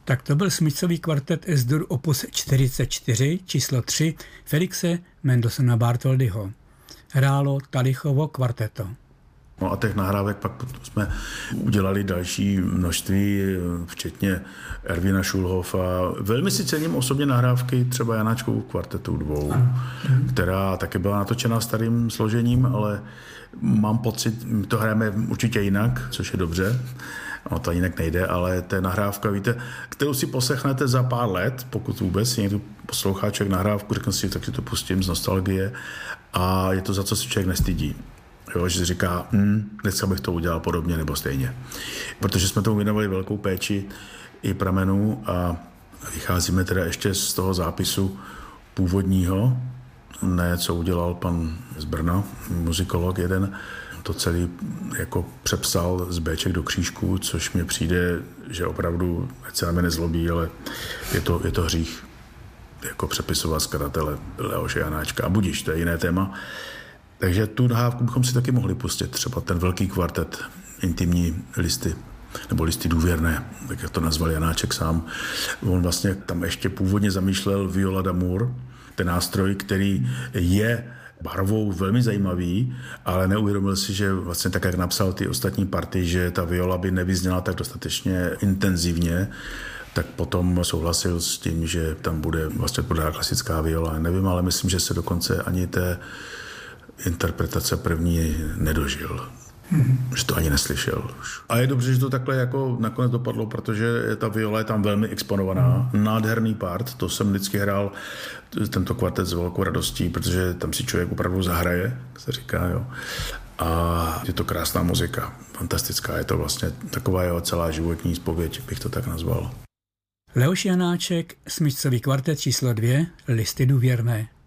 Tak to byl smyčcový kvartet S-dur opus 44, číslo 3 Felixe Mendelssohna Bartholdyho. Hrálo Talichovo kvarteto. No a těch nahrávek pak jsme udělali další množství, včetně Ervina Schulhofa. Velmi si cením osobně nahrávky třeba Janáčkovu kvartetu 2, která taky byla natočena starým složením, ale mám pocit, to hrajeme určitě jinak, což je dobře. No to jinak nejde, ale to je nahrávka, víte, kterou si poslechnete za pár let, pokud vůbec někdo poslouchá člověk nahrávku, řekne si, tak si to pustím z nostalgie a je to za co si člověk nestydí. Jo, že si říká, dneska bych to udělal podobně nebo stejně. Protože jsme tomu věnovali velkou péči i pramenů a vycházíme teda ještě z toho zápisu původního, ne co udělal pan z Brna, muzikolog jeden, to celý jako přepsal z Béček do křížků, což mně přijde, že opravdu, ať se na mě nezlobí, ale je to hřích jako přepisovat skladatele Leoše Janáčka. A budiš, to je jiné téma. Takže tu nahrávku bychom si taky mohli pustit, třeba ten velký kvartet, intimní listy, nebo listy důvěrné, tak jak to nazval Janáček sám. On vlastně tam ještě původně zamýšlel viola d'amour, ten nástroj, který je barvou velmi zajímavý, ale neuvědomil si, že vlastně tak, jak napsal ty ostatní party, že ta viola by nevyzněla tak dostatečně intenzivně, tak potom souhlasil s tím, že tam bude vlastně podá klasická viola. Nevím, ale myslím, že se dokonce ani té interpretace první nedožil. Že to ani neslyšel už. A je dobře, že to takhle jako nakonec dopadlo, protože ta viola je tam velmi exponovaná. Nádherný part, to jsem vždycky hrál tento kvartet s velkou radostí, protože tam si člověk opravdu zahraje, jak se říká, jo. A je to krásná muzika, fantastická. Je to vlastně taková jeho celá životní zpověď, bych to tak nazval. Leoš Janáček, smyčcový kvartet číslo 2, listy důvěrné.